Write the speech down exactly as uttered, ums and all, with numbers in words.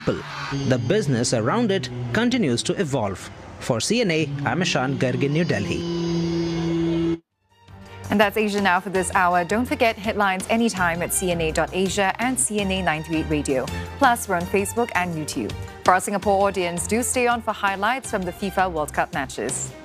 The business around it continues to evolve. For C N A, I'm Ishan Garg in New Delhi. And that's Asia Now for this hour. Don't forget headlines anytime at C N A dot asia and C N A nine three eight Radio. Plus, we're on Facebook and YouTube. For our Singapore audience, do stay on for highlights from the FIFA World Cup matches.